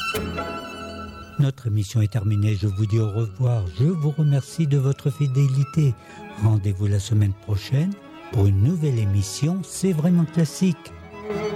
Notre émission est terminée, je vous dis au revoir, je vous remercie de votre fidélité. Rendez-vous la semaine prochaine pour une nouvelle émission, C'est vraiment classique.